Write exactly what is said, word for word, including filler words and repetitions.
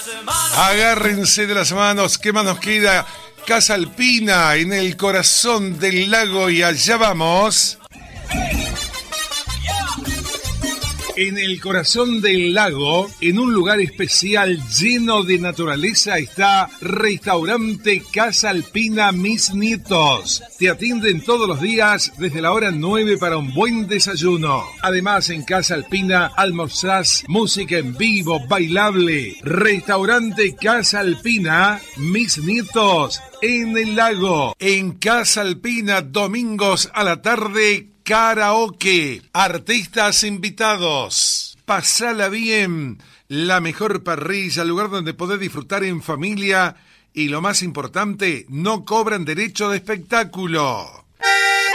Agárrense de las manos, ¿qué más nos queda? Casa Alpina, en el corazón del lago, y allá vamos. En el corazón del lago, en un lugar especial lleno de naturaleza, está Restaurante Casa Alpina Mis Nietos. Te atienden todos los días desde la hora nueve para un buen desayuno. Además, en Casa Alpina almorzás música en vivo, bailable. Restaurante Casa Alpina Mis Nietos, en el lago. En Casa Alpina, domingos a la tarde, karaoke, artistas invitados. Pasala bien, la mejor parrilla, lugar donde podés disfrutar en familia y lo más importante, no cobran derecho de espectáculo.